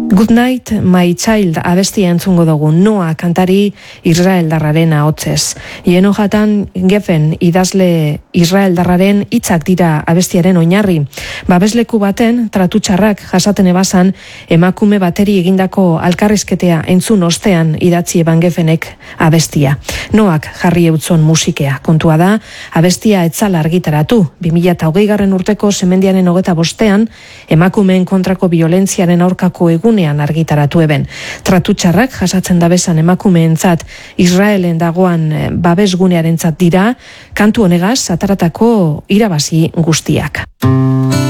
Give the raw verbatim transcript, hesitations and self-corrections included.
Good Night, My Child abestia entzungo dugu, Noa kantari israeldarraren ahotsez. Hieno jatan Geffen idazle israeldarraren hitzak dira abestiaren oinarri. Babesleku baten, tratutxarrak jasaten ebasan, emakume bateri egindako alkarrizketea entzun ostean idatzi eban Geffenek abestia. Noak jarri eutzon musikea. Kontua da, abestia etzala argitaratu. bi mila hogeigarren urteko semendiaren hogeta bostean, emakumeen kontrako violentziaren aurkako egunean argitaratu eben. Tratutxarrak jasatzen dabesan emakumeentzat Israelen dagoan babesgunearentzat dira, kantu honegaz ataratako irabazi guztiak.